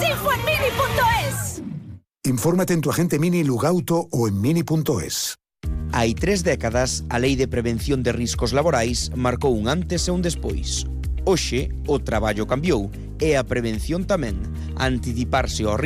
info en mini.es. Infórmate en tu agente Mini Lugauto ou en mini.es. Hai 3 décadas, a Lei de Prevención de Riscos Laborais marcou un antes e un despois. Hoxe, o traballo cambiou e a prevención tamén. Anticiparse ao